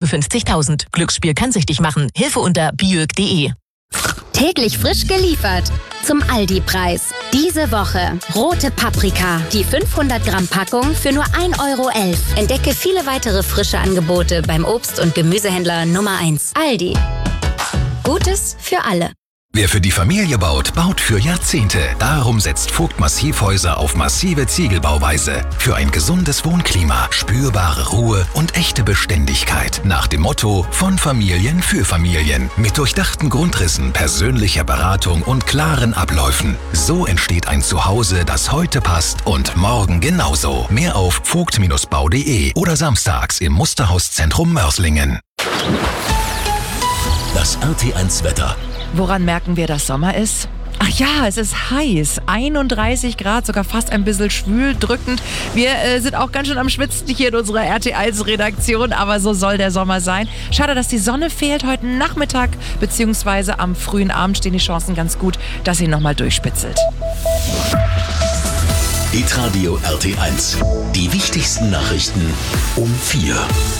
55.000. Glücksspiel kann süchtig machen. Hilfe unter biög.de. Täglich frisch geliefert. Zum Aldi-Preis. Diese Woche rote Paprika. Die 500 Gramm Packung für nur 1,11 Euro. Entdecke viele weitere frische Angebote beim Obst- und Gemüsehändler Nummer 1. Aldi. Gutes für alle. Wer für die Familie baut, baut für Jahrzehnte. Darum setzt Vogt Massivhäuser auf massive Ziegelbauweise. Für ein gesundes Wohnklima, spürbare Ruhe und echte Beständigkeit. Nach dem Motto: von Familien für Familien. Mit durchdachten Grundrissen, persönlicher Beratung und klaren Abläufen. So entsteht ein Zuhause, das heute passt und morgen genauso. Mehr auf vogt-bau.de oder samstags im Musterhauszentrum Mörslingen. Das RT1 Wetter. Woran merken wir, dass Sommer ist? Ach ja, es ist heiß. 31 Grad, sogar fast ein bisschen schwül, drückend. Wir sind auch ganz schön am Schwitzen hier in unserer RT1-Redaktion, aber so soll der Sommer sein. Schade, dass die Sonne fehlt. Heute Nachmittag bzw. am frühen Abend stehen die Chancen ganz gut, dass sie nochmal durchspitzelt. Hitradio RT1. Die wichtigsten Nachrichten um 4.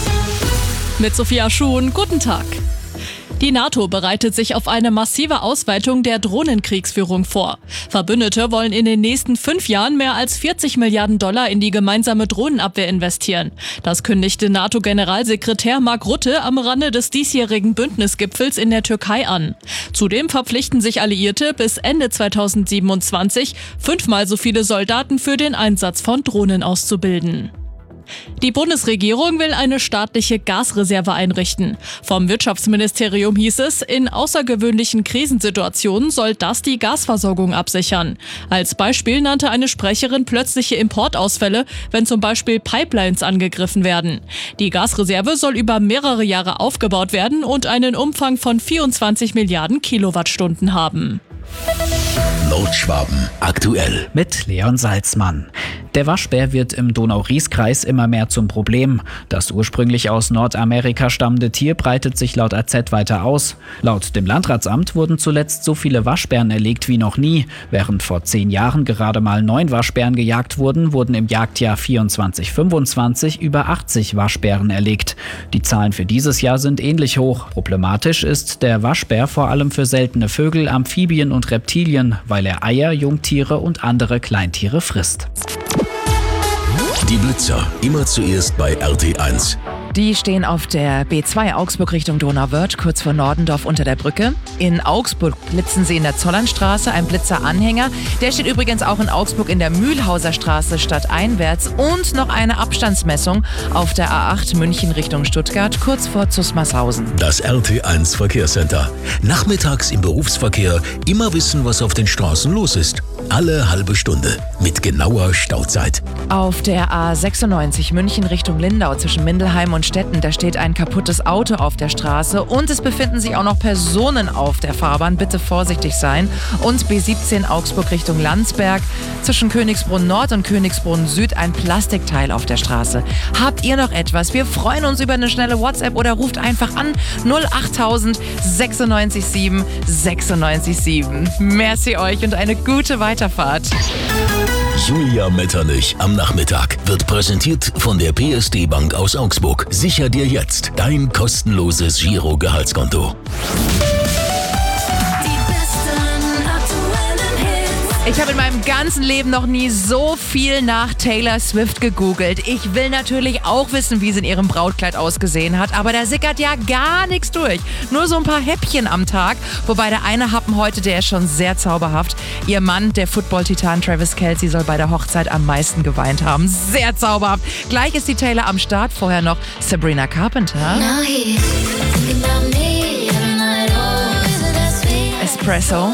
Mit Sophia Schuhn, guten Tag. Die NATO bereitet sich auf eine massive Ausweitung der Drohnenkriegsführung vor. Verbündete wollen in den nächsten 5 Jahren mehr als 40 Milliarden Dollar in die gemeinsame Drohnenabwehr investieren. Das kündigte NATO-Generalsekretär Mark Rutte am Rande des diesjährigen Bündnisgipfels in der Türkei an. Zudem verpflichten sich Alliierte bis Ende 2027 5-mal so viele Soldaten für den Einsatz von Drohnen auszubilden. Die Bundesregierung will eine staatliche Gasreserve einrichten. Vom Wirtschaftsministerium hieß es, in außergewöhnlichen Krisensituationen soll das die Gasversorgung absichern. Als Beispiel nannte eine Sprecherin plötzliche Importausfälle, wenn zum Beispiel Pipelines angegriffen werden. Die Gasreserve soll über mehrere Jahre aufgebaut werden und einen Umfang von 24 Milliarden Kilowattstunden haben. Nordschwaben aktuell. Mit Leon Salzmann. Der Waschbär wird im Donau-Ries-Kreis immer mehr zum Problem. Das ursprünglich aus Nordamerika stammende Tier breitet sich laut AZ weiter aus. Laut dem Landratsamt wurden zuletzt so viele Waschbären erlegt wie noch nie. Während vor 10 Jahren gerade mal 9 Waschbären gejagt wurden, wurden im Jagdjahr 24/25 über 80 Waschbären erlegt. Die Zahlen für dieses Jahr sind ähnlich hoch. Problematisch ist der Waschbär vor allem für seltene Vögel, Amphibien und Reptilien, weil er Eier, Jungtiere und andere Kleintiere frisst. Die Blitzer, immer zuerst bei RT1. Die stehen auf der B2 Augsburg Richtung Donauwörth, kurz vor Nordendorf unter der Brücke. In Augsburg blitzen sie in der Zollernstraße, ein Blitzeranhänger. Der steht übrigens auch in Augsburg in der Mühlhauser Straße stadteinwärts. Und noch eine Abstandsmessung auf der A8 München Richtung Stuttgart, kurz vor Zusmarshausen. Das RT1 Verkehrscenter. Nachmittags im Berufsverkehr immer wissen, was auf den Straßen los ist. Alle halbe Stunde mit genauer Stauzeit. Auf der A96 München Richtung Lindau zwischen Mindelheim und Stetten, da steht ein kaputtes Auto auf der Straße und es befinden sich auch noch Personen auf der Fahrbahn. Bitte vorsichtig sein. Und B17 Augsburg Richtung Landsberg zwischen Königsbrunn Nord und Königsbrunn Süd ein Plastikteil auf der Straße. Habt ihr noch etwas? Wir freuen uns über eine schnelle WhatsApp oder ruft einfach an 08000 96 7 96 7. Merci euch und eine gute Weiterfahrt. Julia Metternich am Nachmittag wird präsentiert von der PSD Bank aus Augsburg. Sicher dir jetzt dein kostenloses Giro-Gehaltskonto. Ich habe in meinem ganzen Leben noch nie so viel nach Taylor Swift gegoogelt. Ich will natürlich auch wissen, wie sie in ihrem Brautkleid ausgesehen hat, aber da sickert ja gar nichts durch. Nur so ein paar Häppchen am Tag, wobei der eine Happen heute, der ist schon sehr zauberhaft. Ihr Mann, der Football-Titan Travis Kelce, soll bei der Hochzeit am meisten geweint haben. Sehr zauberhaft. Gleich ist die Taylor am Start, vorher noch Sabrina Carpenter. Espresso.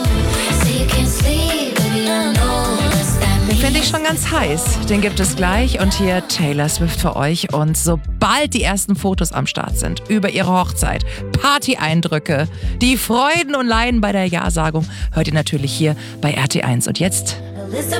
Den finde ich schon ganz heiß. Den gibt es gleich und hier Taylor Swift für euch. Und sobald die ersten Fotos am Start sind über ihre Hochzeit, Party-Eindrücke, die Freuden und Leiden bei der Ja-Sagung, hört ihr natürlich hier bei RT1. Und jetzt